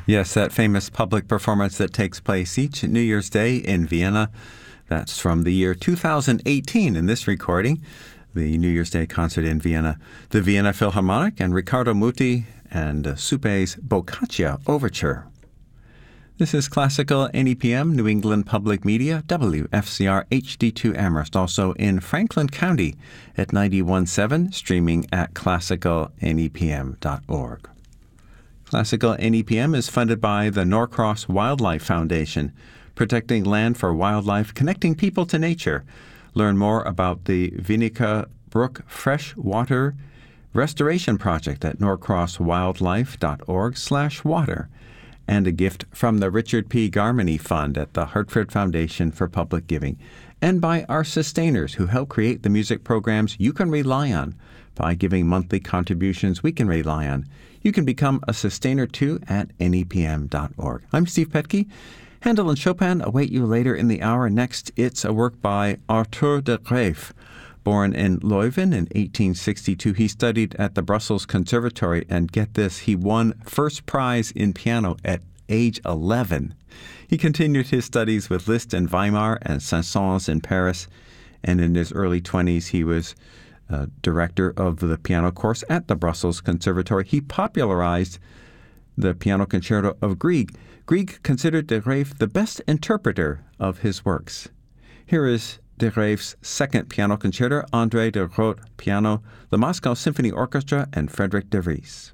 Yes, that famous public performance that takes place each New Year's Day in Vienna. That's from the year 2018 in this recording, the New Year's Day concert in Vienna. The Vienna Philharmonic and Riccardo Muti and Supé's Boccaccia Overture. This is Classical NEPM, New England Public Media, WFCR HD2 Amherst, also in Franklin County at 91.7, streaming at classicalnepm.org. Classical NEPM is funded by the Norcross Wildlife Foundation, protecting land for wildlife, connecting people to nature. Learn more about the Vinica Brook Freshwater Restoration Project at norcrosswildlife.org/water. And a gift from the Richard P. Garmany Fund at the Hartford Foundation for Public Giving, and by our sustainers who help create the music programs you can rely on. By giving monthly contributions we can rely on. You can become a sustainer too at nepm.org. I'm Steve Petke. Handel and Chopin await you later in the hour. Next, it's a work by Arthur de Graef. Born in Leuven in 1862, he studied at the Brussels Conservatory, and get this, he won first prize in piano at age 11. He continued his studies with Liszt in Weimar and Saint-Saëns in Paris, and in his early 20s he was director of the piano course at the Brussels Conservatory. He popularized the piano concerto of Grieg. Grieg considered de Graef the best interpreter of his works. Here is de Graef's second piano concerto, André de Groot piano, the Moscow Symphony Orchestra, and Frederick de Vries.